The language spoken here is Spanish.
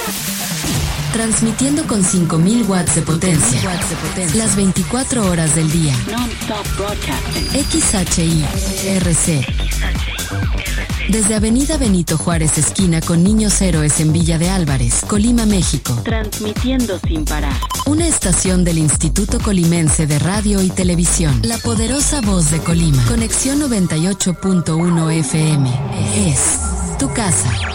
Transmitiendo con 5.000 watts de potencia. Las 24 horas del día. XHI-RC. Desde Avenida Benito Juárez, esquina con Niños Héroes en Villa de Álvarez, Colima, México. Transmitiendo sin parar. Una estación del Instituto Colimense de Radio y Televisión. La poderosa voz de Colima. Conexión 98.1 FM. Es tu casa.